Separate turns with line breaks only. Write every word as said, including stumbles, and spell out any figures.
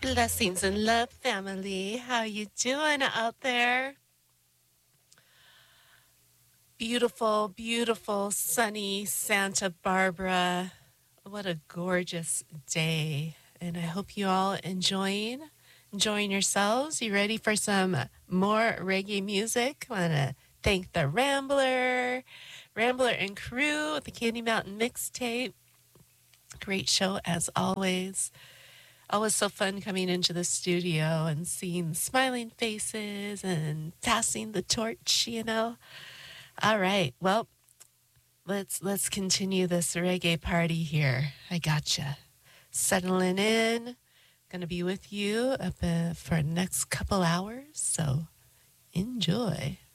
Blessings and love, family. How you doing out there? Beautiful, beautiful, sunny Santa Barbara. What a gorgeous day. And I hope you all enjoying, enjoying yourselves. You ready for some more reggae music? I want to thank the Rambler, Rambler and crew at the Candy Mountain Mixtape. Great show as always. Always so fun coming into the studio and seeing smiling faces and passing the torch, you know. All right, well, let's let's continue this reggae party here. I gotcha. Settling in. Gonna be with you up uh, for the next couple hours, so enjoy.